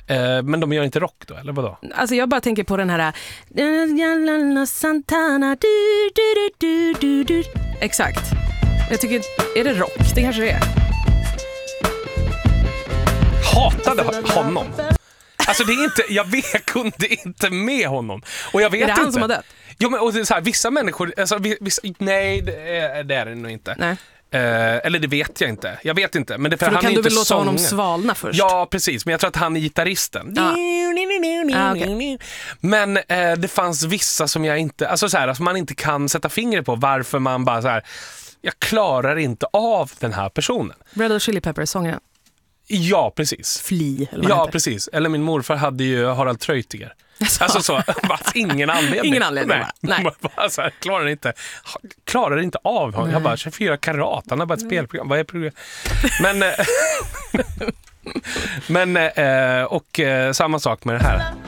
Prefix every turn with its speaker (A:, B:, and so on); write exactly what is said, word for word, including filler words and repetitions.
A: Eh, men de gör inte rock då, eller vadå?
B: Alltså jag bara tänker på den här Santana du, du, du, du, du. Exakt. Jag tycker, är det rock? Det kanske det är.
A: Hatade honom. Alltså det är inte, jag vet, jag kunde inte med honom. Och jag vet
B: är det
A: inte.
B: han som har dött?
A: Jo, men och det är så här, vissa människor, alltså, vissa, nej det är, det är det nog inte.
B: Nej.
A: Eh, eller det vet jag inte. Jag vet inte. Men det för,
B: för då
A: han
B: kan
A: är
B: du
A: inte
B: väl låta
A: sånger.
B: honom svalna först?
A: Ja, precis. Men jag tror att han är gitarristen.
B: Ja. Ah, okay.
A: Men eh, det fanns vissa som jag inte, alltså så här, alltså man inte kan sätta fingret på varför man bara så här, jag klarar inte av den här personen.
B: Red Hot Chili Peppers sångaren.
A: Ja, precis.
B: Fli, eller vad
A: Ja,
B: heter.
A: precis. Eller min morfar hade ju Harald Treutiger. Alltså så, fast ingen anledning.
B: Ingen anledning,
A: Nej.
B: Nej.
A: Bara så här, klarar inte, klarar inte av honom. Jag bara, tjugofyra karat, han har bara ett spelprogram. Vad är program? Men, men och samma sak med det här.